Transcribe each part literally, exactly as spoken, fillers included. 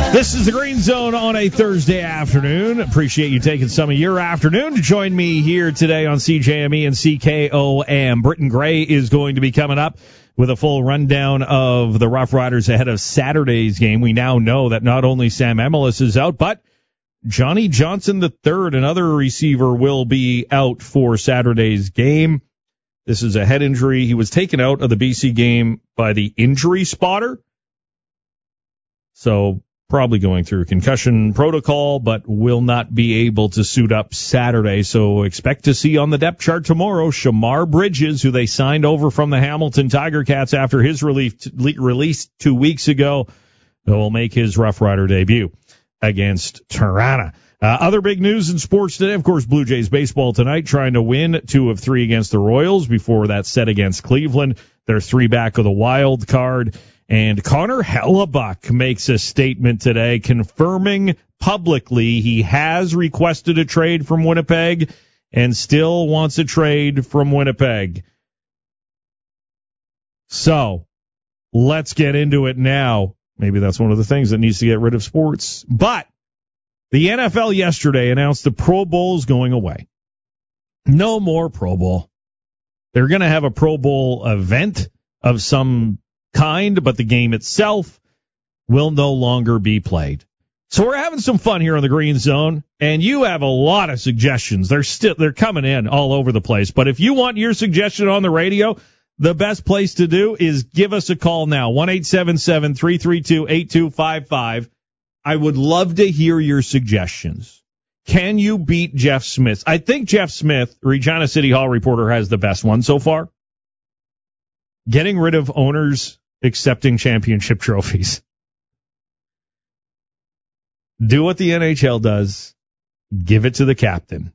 This is the Green Zone on a Thursday afternoon. Appreciate you taking some of your afternoon to join me here today on C J M E and C K O M. Britton Gray is going to be coming up with a full rundown of the Rough Riders ahead of Saturday's game. We now know that not only Sam Emilus is out, but Johnny Johnson the third, another receiver, will be out for Saturday's game. This is a head injury. He was taken out of the B C game by the injury spotter. So probably going through concussion protocol, but will not be able to suit up Saturday. So expect to see on the depth chart tomorrow Shamar Bridges, who they signed over from the Hamilton Tiger Cats after his relief, release two weeks ago, will make his Rough Rider debut against Tirana. Uh, other big news in sports today, of course, Blue Jays baseball tonight, trying to win two of three against the Royals before that set against Cleveland. They're three back of the wild card. And Connor Hellebuyck makes a statement today confirming publicly he has requested a trade from Winnipeg and still wants a trade from Winnipeg. So let's get into it now. Maybe that's one of the things that needs to get rid of sports. But the N F L yesterday announced the Pro Bowl is going away. No more Pro Bowl. They're going to have a Pro Bowl event of some kind, but the game itself will no longer be played. So we're having some fun here on the Green Zone, and you have a lot of suggestions. They're still they're coming in all over the place. But if you want your suggestion on the radio, the best place to do is give us a call now, one eight seven seven, three three two, eight two five five. I would love to hear your suggestions. Can you beat Jeff Smith? I think Jeff Smith, Regina City Hall reporter, has the best one so far. Getting rid of owners accepting championship trophies. Do what the N H L does. Give it to the captain.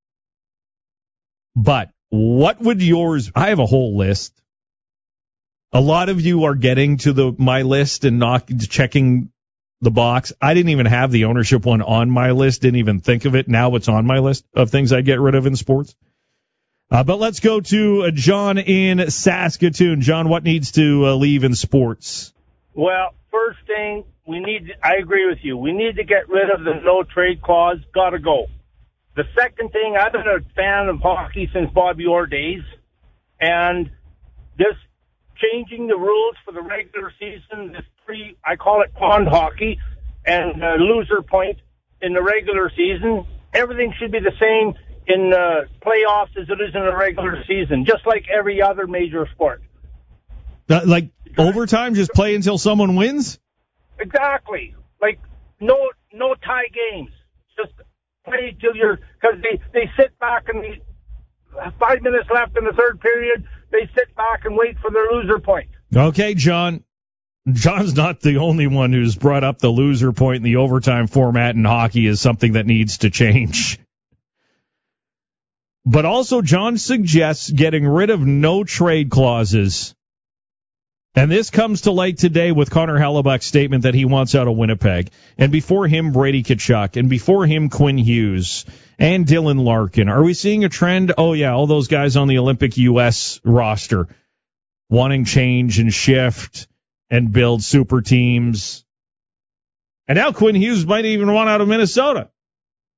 But what would yours... I have a whole list. A lot of you are getting to the my list and not checking the box. I didn't even have the ownership one on my list. Didn't even think of it. Now it's on my list of things I get rid of in sports. Uh, but let's go to uh, John in Saskatoon. John, what needs to uh, leave in sports? Well, first thing, we need, I agree with you. We need to get rid of the no trade clause. Got to go. The second thing, I've been a fan of hockey since Bobby Orr days, and this changing the rules for the regular season, this pre, I call it pond hockey, and uh, loser point in the regular season, everything should be the same in uh, playoffs as it is in a regular season, just like every other major sport. Uh, like overtime, just play until someone wins? Exactly. Like no no tie games. Just play till you're, because they, they sit back and they, five minutes left in the third period, they sit back and wait for their loser point. Okay, John. John's not the only one who's brought up the loser point in the overtime format in hockey as something that needs to change. But also, John suggests getting rid of no trade clauses. And this comes to light today with Connor Hellebuyck's statement that he wants out of Winnipeg. And before him, Brady Tkachuk. And before him, Quinn Hughes. And Dylan Larkin. Are we seeing a trend? Oh, yeah, all those guys on the Olympic U S roster wanting change and shift and build super teams. And now Quinn Hughes might even want out of Minnesota.